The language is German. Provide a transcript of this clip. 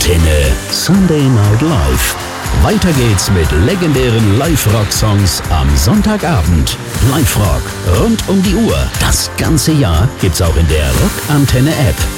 Antenne Sunday Night Live. Weiter geht's mit legendären Live-Rock-Songs am Sonntagabend. Live-Rock rund um die Uhr. Das ganze Jahr gibt's auch in der Rock-Antenne-App.